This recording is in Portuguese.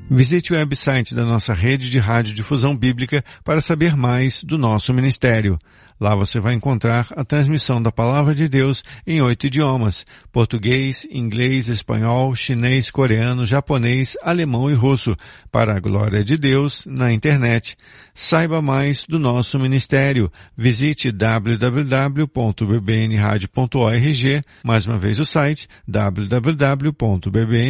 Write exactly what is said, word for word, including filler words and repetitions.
Visite o website da nossa rede de radiodifusão bíblica para saber mais do nosso ministério. Lá você vai encontrar a transmissão da Palavra de Deus em oito idiomas: português, inglês, espanhol, chinês, coreano, japonês, alemão e russo, para a glória de Deus na internet. Saiba mais do nosso ministério. Visite w w w ponto b b n radio ponto org, mais uma vez o site w w w ponto b b n